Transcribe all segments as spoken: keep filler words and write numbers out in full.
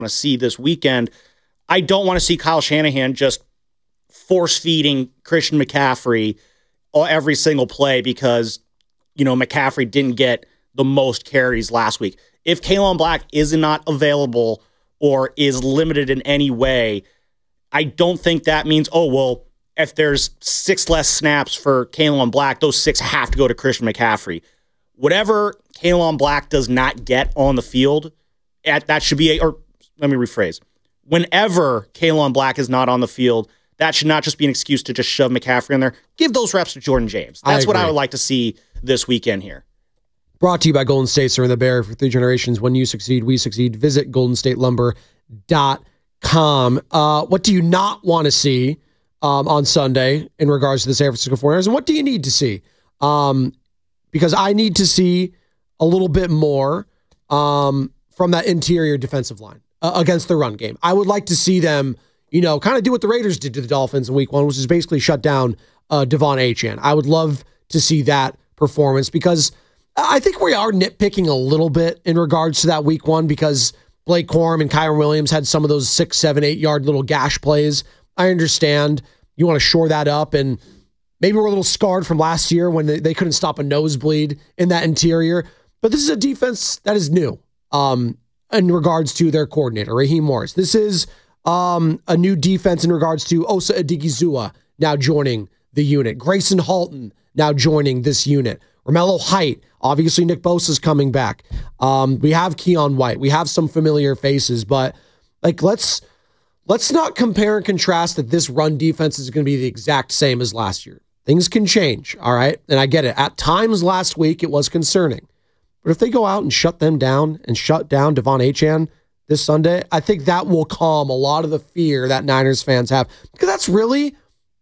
want to see this weekend. I don't want to see Kyle Shanahan just force-feeding Christian McCaffrey every single play because, you know, McCaffrey didn't get the most carries last week. If Kalen Black is not available or is limited in any way, I don't think that means, oh, well, if there's six less snaps for Kalen Black, those six have to go to Christian McCaffrey. Whatever Kalen Black does not get on the field, at, that should be a, or let me rephrase. Whenever Kalen Black is not on the field, that should not just be an excuse to just shove McCaffrey in there. Give those reps to Jordan James. That's I what I would like to see this weekend here. Brought to you by Golden State, Sir, and the Bear. For three generations, when you succeed, we succeed. Visit golden state lumber dot com. Uh, what do you not want to see um, on Sunday in regards to the San Francisco forty-niners? And what do you need to see? Um, because I need to see a little bit more um, from that interior defensive line uh, against the run game. I would like to see them, you know, kind of do what the Raiders did to the Dolphins in week one, which is basically shut down uh, Devon Achane. I would love to see that performance because I think we are nitpicking a little bit in regards to that week one because Blake Corum and Kyron Williams had some of those six, seven, eight yard little gash plays. I understand you want to shore that up, and maybe we're a little scarred from last year when they, they couldn't stop a nosebleed in that interior. But this is a defense that is new um, in regards to their coordinator, Raheem Morris. This is um, a new defense in regards to Osa Odighizuwa now joining the unit. Grayson Halton now joining this unit. Romello Height. Obviously, Nick Bosa's coming back. Um, we have Keon White. We have some familiar faces, but like let's let's not compare and contrast that this run defense is going to be the exact same as last year. Things can change, all right? And I get it. At times last week, it was concerning. But if they go out and shut them down and shut down Devon Achane this Sunday, I think that will calm a lot of the fear that Niners fans have. Because that's really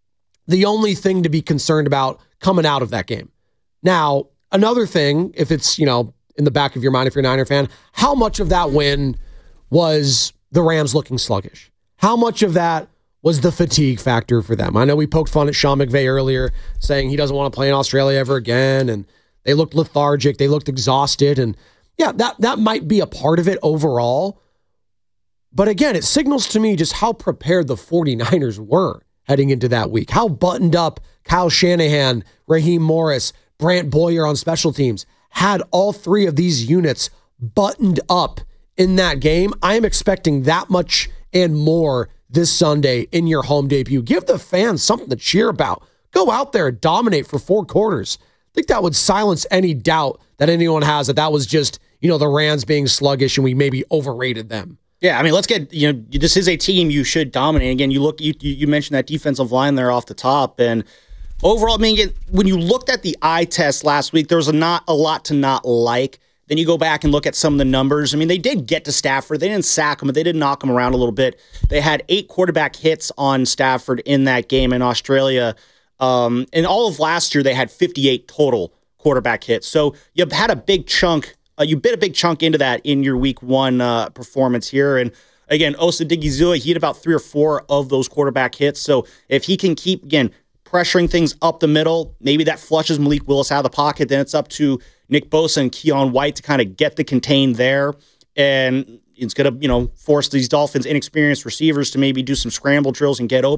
the only thing to be concerned about coming out of that game. Now, another thing, if it's, you know, in the back of your mind, if you're a Niner fan, how much of that win was the Rams looking sluggish? How much of that was the fatigue factor for them? I know we poked fun at Sean McVay earlier, saying he doesn't want to play in Australia ever again, and they looked lethargic, they looked exhausted, and yeah, that, that might be a part of it overall. But again, it signals to me just how prepared the forty-niners were heading into that week. How buttoned up Kyle Shanahan, Raheem Morris, Brant Boyer on special teams had all three of these units buttoned up in that game. I am expecting that much and more this Sunday in your home debut. Give the fans something to cheer about. Go out there and dominate for four quarters. I think that would silence any doubt that anyone has that that was just, you know, the Rams being sluggish and we maybe overrated them. Yeah, I mean, let's get, you know, this is a team you should dominate. Again, you look, you you mentioned that defensive line there off the top, and overall, I mean, when you looked at the eye test last week, there was a not a lot to not like. Then you go back and look at some of the numbers. I mean, they did get to Stafford. They didn't sack him, but they did knock him around a little bit. They had eight quarterback hits on Stafford in that game in Australia. Um, in all of last year, they had fifty-eight total quarterback hits. So you had a big chunk. Uh, you bit a big chunk into that in your week one uh, performance here. And again, Osa Odighizuwa, he had about three or four of those quarterback hits. So if he can keep, again, pressuring things up the middle, maybe that flushes Malik Willis out of the pocket. Then it's up to Nick Bosa and Keon White to kind of get the contain there. And it's going to, you know, force these Dolphins inexperienced receivers to maybe do some scramble drills and get open.